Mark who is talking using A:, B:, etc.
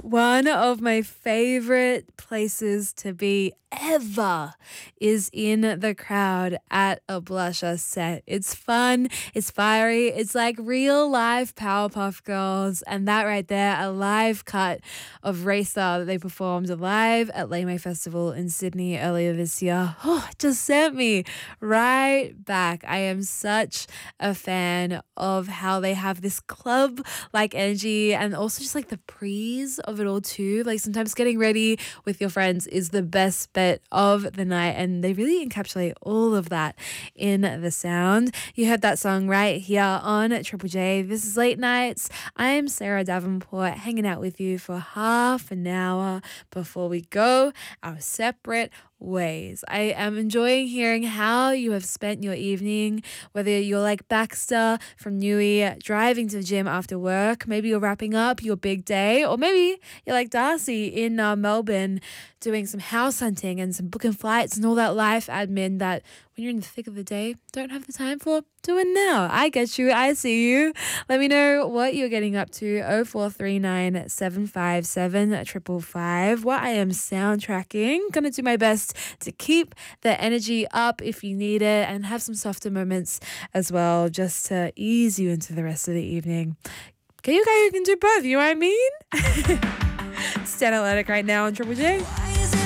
A: One of my favorite places to be ever is in the crowd at a Blusher set. It's fun, it's fiery, it's like real live Powerpuff Girls, and that right there, a live cut of Racer that they performed live at Lame Festival in Sydney earlier this year. Oh, it just sent me right back. I am such a fan of how they have this club like energy and also just like the breeze of it all too. Like sometimes getting ready with your friends is the best bet of the night, and they really encapsulate all of that in the sound. You heard that song right here on Triple J. This is Late Nights. I'm Sarah Davenport, hanging out with you for half an hour before we go our separate ways. I am enjoying hearing how you have spent your evening, whether you're like Baxter from Newey driving to the gym after work, maybe you're wrapping up your big day, or maybe you're like Darcy in Melbourne doing some house hunting and some booking flights and all that life admin that when you're in the thick of the day, don't have the time for. Do it now. I get you. I see you. Let me know what you're getting up to. 0439 757 555. What I am soundtracking. Gonna do my best to keep the energy up if you need it and have some softer moments as well, just to ease you into the rest of the evening. Okay, you guys can do both. You know what I mean? Stand Atlantic right now on Triple J.